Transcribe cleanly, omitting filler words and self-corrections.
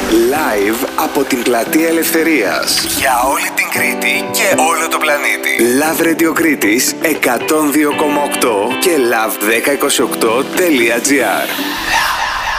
Live από την Πλατεία Ελευθερίας. Για όλη την Κρήτη και όλο το πλανήτη. Love Radio Κρήτης 102,8 και love1028.gr.